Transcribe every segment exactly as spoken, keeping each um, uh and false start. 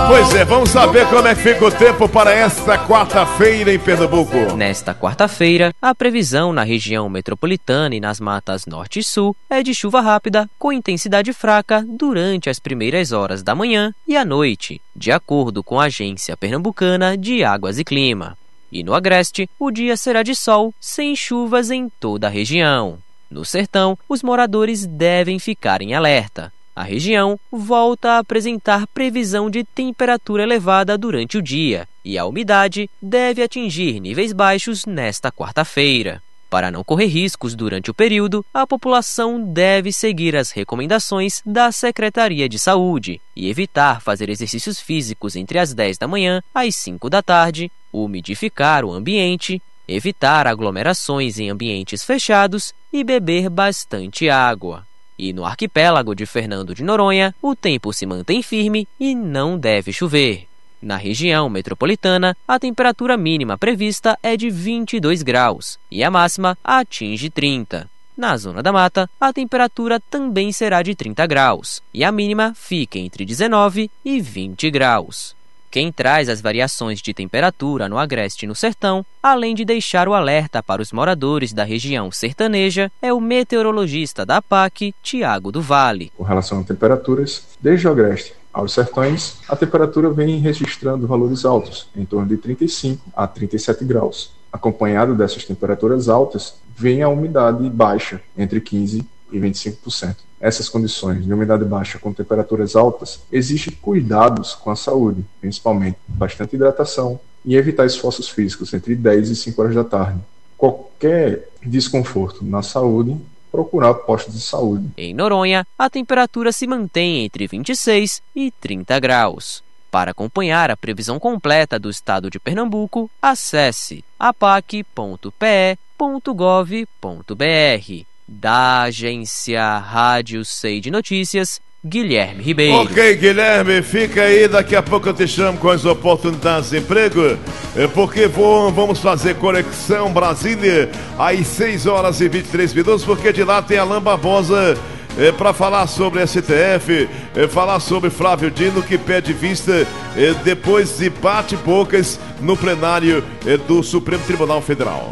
Pois é, vamos saber como é que fica o tempo para esta quarta-feira em Pernambuco. Nesta quarta-feira, a previsão na região metropolitana e nas matas norte e sul é de chuva rápida com intensidade fraca durante as primeiras horas da manhã e à noite, de acordo com a Agência Pernambucana de Águas e Clima. E no agreste, o dia será de sol, sem chuvas em toda a região. No sertão, os moradores devem ficar em alerta. A região volta a apresentar previsão de temperatura elevada durante o dia e a umidade deve atingir níveis baixos nesta quarta-feira. Para não correr riscos durante o período, a população deve seguir as recomendações da Secretaria de Saúde e evitar fazer exercícios físicos entre as dez da manhã às cinco da tarde, umidificar o ambiente, evitar aglomerações em ambientes fechados e beber bastante água. E no arquipélago de Fernando de Noronha, o tempo se mantém firme e não deve chover. Na região metropolitana, a temperatura mínima prevista é de vinte e dois graus e a máxima atinge trinta. Na Zona da Mata, a temperatura também será de trinta graus e a mínima fica entre dezenove e vinte graus. Quem traz as variações de temperatura no agreste e no sertão, além de deixar o alerta para os moradores da região sertaneja, é o meteorologista da APAC, Tiago do Vale. Com relação a temperaturas, desde o agreste aos sertões, a temperatura vem registrando valores altos, em torno de trinta e cinco a trinta e sete graus. Acompanhado dessas temperaturas altas, vem a umidade baixa, entre quinze e vinte e cinco por cento. Essas condições de umidade baixa com temperaturas altas, existem cuidados com a saúde, principalmente bastante hidratação e evitar esforços físicos entre dez e cinco horas da tarde. Qualquer desconforto na saúde, procurar postos de saúde. Em Noronha, a temperatura se mantém entre vinte e seis e trinta graus. Para acompanhar a previsão completa do estado de Pernambuco, acesse apac ponto p e ponto gov ponto b r. Da agência Rádio Sei de Notícias, Guilherme Ribeiro. Ok, Guilherme, fica aí, daqui a pouco eu te chamo com as oportunidades de emprego, porque vou, vamos fazer Conexão Brasília às seis horas e vinte e três minutos, porque de lá tem Alain Barbosa é, para falar sobre S T F, é, falar sobre Flávio Dino, que pede vista é, depois de bate-bocas no plenário é, do Supremo Tribunal Federal.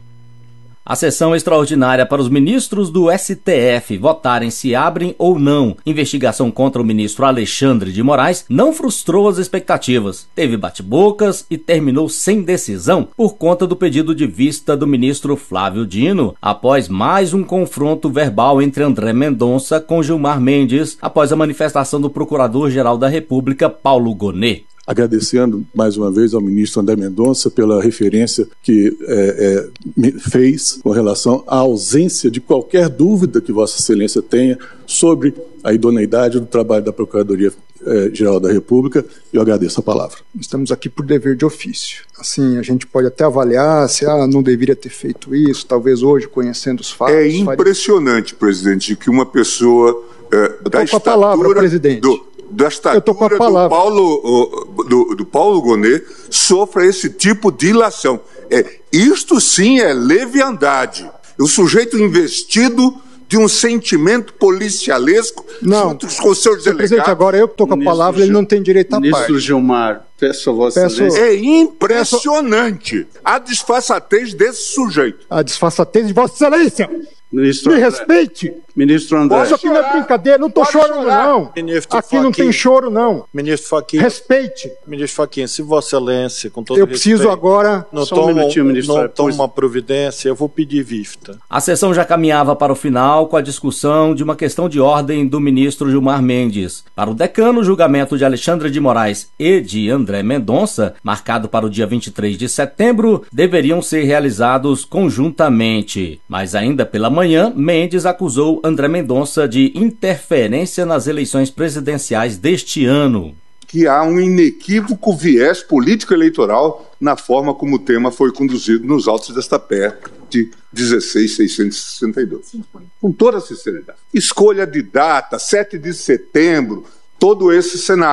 A sessão extraordinária para os ministros do S T F votarem se abrem ou não investigação contra o ministro Alexandre de Moraes não frustrou as expectativas. Teve bate-bocas e terminou sem decisão por conta do pedido de vista do ministro Flávio Dino, após mais um confronto verbal entre André Mendonça com Gilmar Mendes, após a manifestação do Procurador-Geral da República, Paulo Gonet. Agradecendo mais uma vez ao ministro André Mendonça pela referência que é, é, fez com relação à ausência de qualquer dúvida que Vossa Excelência tenha sobre a idoneidade do trabalho da Procuradoria-Geral da República. Eu agradeço a palavra. Estamos aqui por dever de ofício. Assim, a gente pode até avaliar se ah, não deveria ter feito isso, talvez hoje, conhecendo os fatos. É impressionante, faria... presidente, que uma pessoa é, da estatura... com a palavra, presidente. Do... da estatura do Paulo, do, do Paulo Gonet sofra esse tipo de ilação. É, isto sim é leviandade. O sujeito investido de um sentimento policialesco não, junto com seus delegados. Presidente, agora eu que estou com a palavra, Gil... ele não tem direito a parte. Ministro Gilmar, peço a Vossa Excelência. É impressionante peço... a disfarçatez desse sujeito. A disfarçatez de Vossa Excelência. Ministro Me André. respeite. Ministro André. Isso aqui não é brincadeira, não tô chorando não. Ministro aqui não tem choro não. Ministro Fachin. Respeite. Ministro Fachin, se Vossa Excelência, com todo eu respeito, preciso agora não só toma, um minutinho, ministro, não depois... toma uma providência, eu vou pedir vista. A sessão já caminhava para o final com a discussão de uma questão de ordem do ministro Gilmar Mendes. Para o decano, o julgamento de Alexandre de Moraes e de André Mendonça, marcado para o dia vinte e três de setembro, deveriam ser realizados conjuntamente. Mas ainda pela manhã, Mendes acusou André Mendonça de interferência nas eleições presidenciais deste ano. Que há um inequívoco viés político-eleitoral na forma como o tema foi conduzido nos autos desta P E de dezesseis mil seiscentos e sessenta e dois. Com toda a sinceridade. Escolha de data, sete de setembro, todo esse cenário.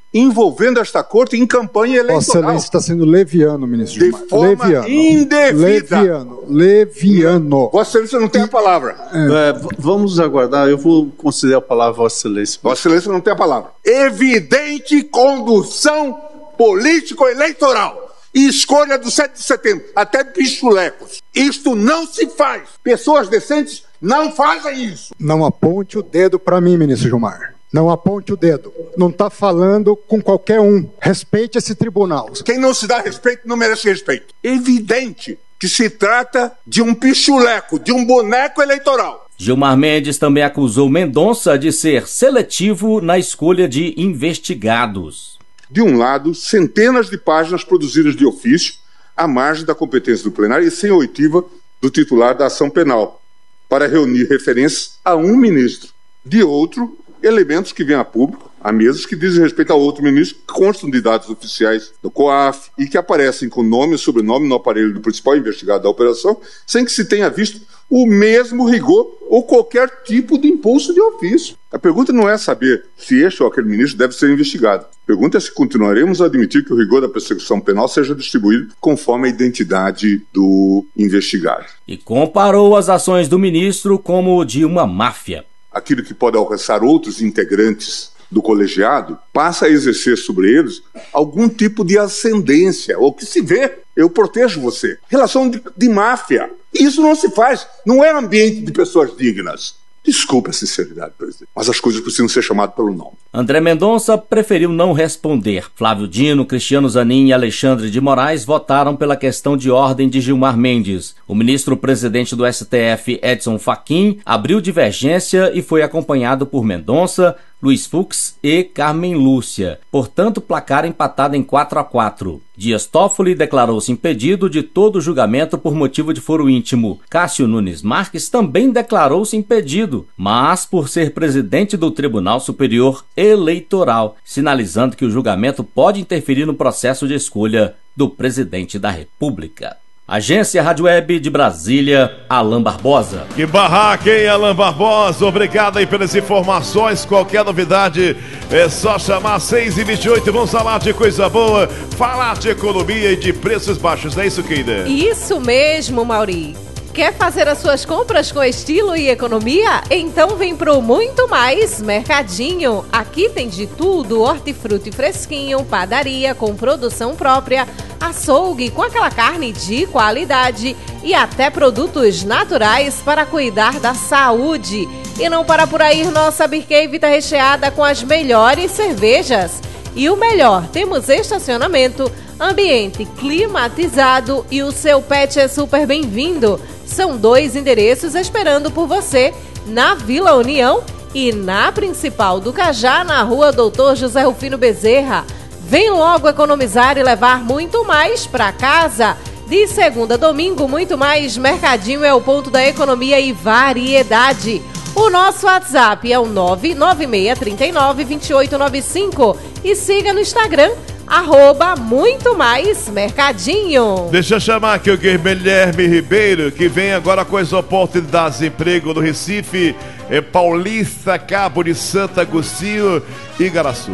envolvendo esta corte em campanha eleitoral. Vossa Excelência está sendo leviano, ministro De Gilmar. forma leviano. indevida. Leviano. Leviano. Vossa Excelência não tem a palavra. É, v- vamos aguardar, eu vou conceder a palavra a Vossa Excelência. Vossa Excelência não tem a palavra. Evidente condução político-eleitoral. E escolha do sete de setembro, até pichulecos. Isto não se faz. Pessoas decentes não fazem isso. Não aponte o dedo para mim, ministro Gilmar. Não aponte o dedo. Não está falando com qualquer um. Respeite esse tribunal. Quem não se dá respeito não merece respeito. Evidente que se trata de um pichuleco, de um boneco eleitoral. Gilmar Mendes também acusou Mendonça de ser seletivo na escolha de investigados. De um lado, centenas de páginas produzidas de ofício, à margem da competência do plenário e sem oitiva do titular da ação penal, para reunir referências a um ministro. De outro, elementos que vêm a público, a mesas que dizem respeito a outro ministro, que constam de dados oficiais do COAF e que aparecem com nome e sobrenome no aparelho do principal investigado da operação, sem que se tenha visto o mesmo rigor ou qualquer tipo de impulso de ofício. A pergunta não é saber se este ou aquele ministro deve ser investigado. A pergunta é se continuaremos a admitir que o rigor da persecução penal seja distribuído conforme a identidade do investigado. E comparou as ações do ministro como de uma máfia. Aquilo que pode alcançar outros integrantes do colegiado passa a exercer sobre eles algum tipo de ascendência, ou que se vê, eu protejo você. Relação de, de máfia. Isso não se faz, não é ambiente de pessoas dignas. Desculpe a sinceridade, presidente, mas as coisas precisam ser chamadas pelo nome. André Mendonça preferiu não responder. Flávio Dino, Cristiano Zanin e Alexandre de Moraes votaram pela questão de ordem de Gilmar Mendes. O ministro-presidente do S T F, Edson Fachin, abriu divergência e foi acompanhado por Mendonça, Luiz Fux e Carmen Lúcia. Portanto, placar empatado em quatro a quatro. Dias Toffoli declarou-se impedido de todo julgamento por motivo de foro íntimo. Cássio Nunes Marques também declarou-se impedido, mas por ser presidente do Tribunal Superior Eleitoral, sinalizando que o julgamento pode interferir no processo de escolha do presidente da República. Agência Rádio Web de Brasília, Alain Barbosa. Que barraca, hein, Alain Barbosa? Obrigado aí pelas informações. Qualquer novidade é só chamar seis e vinte e oito. Vamos falar de coisa boa, falar de economia e de preços baixos. Não é isso, Keida? Isso mesmo, Mauri. Quer fazer as suas compras com estilo e economia? Então vem pro Muito Mais Mercadinho. Aqui tem de tudo, hortifruti fresquinho, padaria com produção própria, açougue com aquela carne de qualidade e até produtos naturais para cuidar da saúde. E não para por aí, nossa Beer Cave está recheada com as melhores cervejas. E o melhor, temos estacionamento, ambiente climatizado e o seu pet é super bem-vindo. São dois endereços esperando por você, na Vila União e na Principal do Cajá, na Rua Doutor José Rufino Bezerra. Vem logo economizar e levar muito mais para casa. De segunda a domingo, Muito Mais Mercadinho é o ponto da economia e variedade. O nosso WhatsApp é o nove nove seis três nove, dois oito nove cinco e siga no Instagram, arroba Muito Mais Mercadinho. Deixa eu chamar aqui o Guilherme Ribeiro, que vem agora com as oportunidades de emprego no Recife, é Paulista, Cabo de Santo Agostinho e Igaraçu.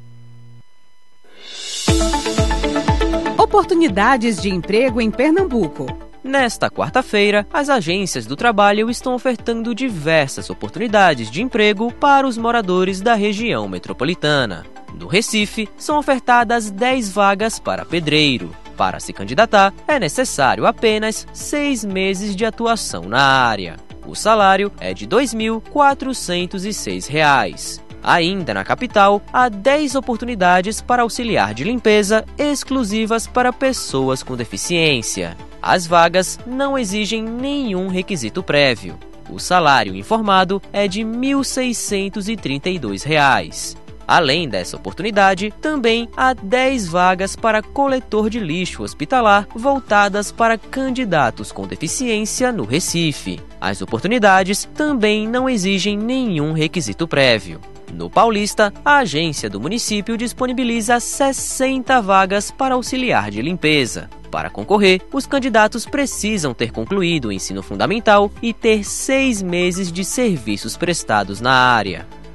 Oportunidades de emprego em Pernambuco. Nesta quarta-feira, as agências do trabalho estão ofertando diversas oportunidades de emprego para os moradores da região metropolitana. No Recife, são ofertadas dez vagas para pedreiro. Para se candidatar, é necessário apenas seis meses de atuação na área. O salário é de dois mil quatrocentos e seis reais. Ainda na capital, há dez oportunidades para auxiliar de limpeza exclusivas para pessoas com deficiência. As vagas não exigem nenhum requisito prévio. O salário informado é de mil seiscentos e trinta e dois reais. Além dessa oportunidade, também há dez vagas para coletor de lixo hospitalar voltadas para candidatos com deficiência no Recife. As oportunidades também não exigem nenhum requisito prévio. No Paulista, a agência do município disponibiliza sessenta vagas para auxiliar de limpeza. Para concorrer, os candidatos precisam ter concluído o ensino fundamental e ter seis meses de serviços prestados na área.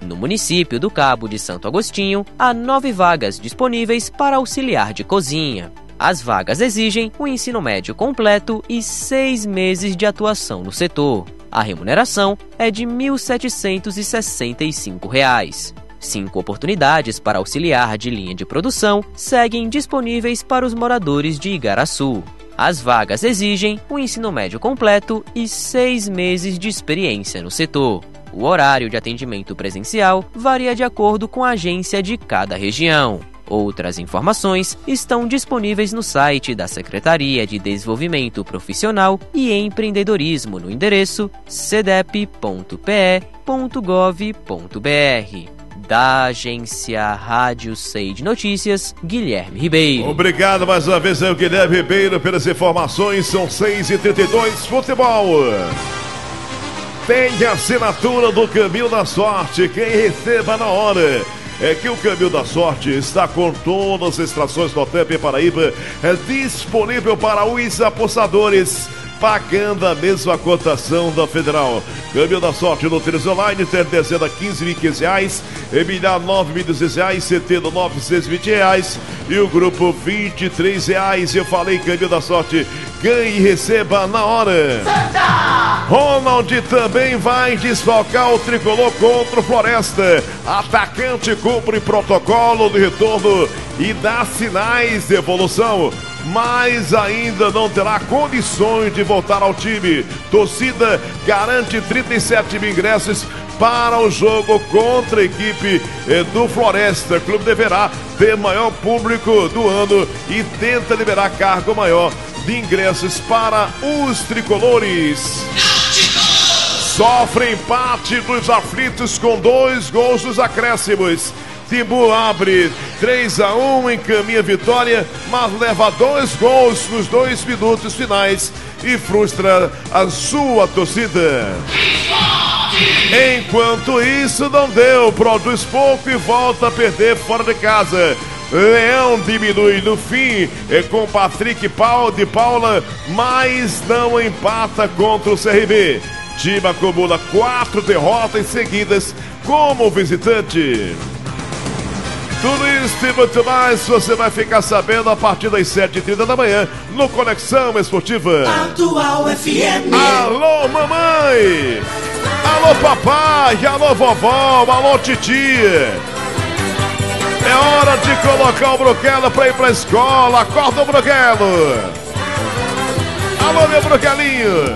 No município do Cabo de Santo Agostinho, há nove vagas disponíveis para auxiliar de cozinha. As vagas exigem o ensino médio completo e seis meses de atuação no setor. A remuneração é de mil setecentos e sessenta e cinco reais. Cinco oportunidades para auxiliar de linha de produção seguem disponíveis para os moradores de Igaraçu. As vagas exigem o ensino médio completo e seis meses de experiência no setor. O horário de atendimento presencial varia de acordo com a agência de cada região. Outras informações estão disponíveis no site da Secretaria de Desenvolvimento Profissional e Empreendedorismo no endereço c d e p ponto p e ponto gov ponto b r. Da agência Rádio Sei de Notícias, Guilherme Ribeiro. Obrigado mais uma vez ao Guilherme Ribeiro pelas informações. São seis e trinta e dois, futebol. Tem a assinatura do Caminho da Sorte. Quem receba na hora é que o Caminho da Sorte está com todas as extrações do Otep Paraíba, é disponível para os apostadores, pagando a mesma cotação da Federal. Caminho da Sorte no Tênis Online, tem dezena quinze mil e quinze reais, Emilhar nove mil e duzentos reais, Centeno novecentos e vinte reais e o grupo vinte e três reais. Eu falei Caminho da Sorte, ganhe e receba na hora. Santa! Ronald também vai desfalcar o tricolor contra o Floresta. Atacante cumpre protocolo de retorno e dá sinais de evolução, mas ainda não terá condições de voltar ao time. Torcida garante trinta e sete mil ingressos para o jogo contra a equipe do Floresta. O clube deverá ter maior público do ano e tenta liberar cargo maior de ingressos para os tricolores. Sofre empate dos aflitos com dois gols dos acréscimos. Timbu abre três a um, encaminha a vitória, mas leva dois gols nos dois minutos finais e frustra a sua torcida. Enquanto isso não deu, produz pouco e volta a perder fora de casa. Leão diminui no fim é com Patrick de Paula, mas não empata contra o C R B. Time acumula quatro derrotas seguidas como visitante. Tudo isso e muito mais você vai ficar sabendo a partir das sete e trinta da manhã no Conexão Esportiva. Atual F M. Alô, mamãe! Alô, papai! Alô, vovó! Alô, titia! É hora de colocar o Bruguelo pra ir pra escola. Acorda o Bruguelo! Alô, meu Bruguelinho!